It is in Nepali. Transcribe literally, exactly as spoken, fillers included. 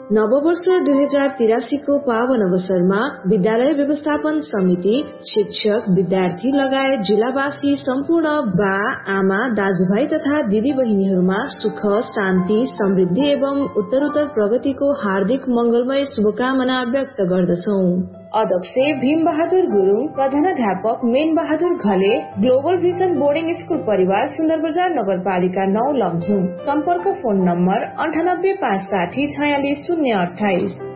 नववर्ष दुई हजार तिरासी को पावन अवसरमा विद्यालय व्यवस्थापन समिति, शिक्षक, विद्यार्थी लगायत जिल्लावासी सम्पूर्ण बा, आमा, दाजुभाइ तथा दिदी बहिनीहरूमा सुख, शान्ति, समृद्धि एवं उत्तरोत्तर प्रगतिको हार्दिक मंगलमय शुभकामना व्यक्त गर्दछौ। अध्यक्ष भीम बहादुर गुरुङ, प्रधानाध्यापक main Bahadur Ghale, global vision boarding school परिवार, सुन्दरबजार नगरपालिका नौ लमजुङ। सम्पर्क फोन नम्बर अन्ठानब्बे पाँच साठी छयालिस शून्य अठाइस।